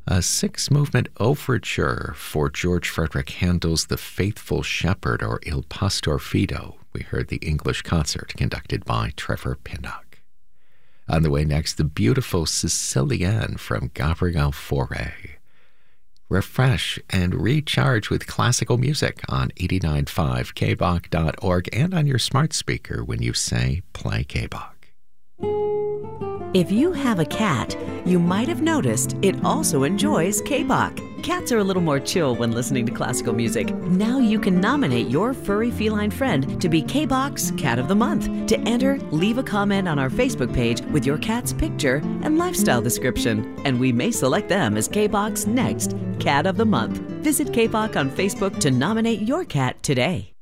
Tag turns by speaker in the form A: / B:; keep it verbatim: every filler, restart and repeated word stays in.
A: A six-movement overture for George Frederick Handel's The Faithful Shepherd, or Il Pastor Fido. We heard the English concert conducted by Trevor Pinnock. On the way next, the beautiful Sicilienne from Gabriel Fauré. Refresh and recharge with classical music on eighty-nine point five K B O C dot org and on your smart speaker when you say play K B O C.
B: If you have a cat, you might have noticed it also enjoys K B O C. Cats are a little more chill when listening to classical music. Now you can nominate your furry feline friend to be K B O C's Cat of the Month. To enter, leave a comment on our Facebook page with your cat's picture and lifestyle description, and we may select them as K B O C's next Cat of the Month. Visit K B O C on Facebook to nominate your cat today.